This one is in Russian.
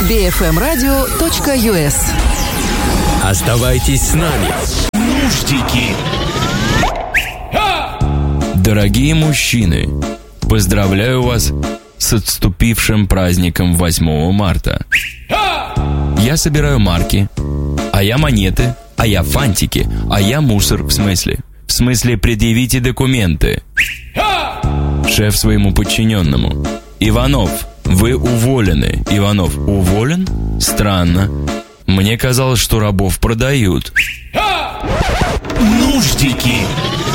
bfmradio.us. Оставайтесь с нами. Нуждики. Дорогие мужчины, поздравляю вас с отступившим праздником 8 марта. Я собираю марки, а я монеты, а я фантики, а я мусор, в смысле предъявите документы. Шеф своему подчиненному: Иванов, вы уволены. Иванов: уволен? Странно. Мне казалось, что рабов продают. Нуждики.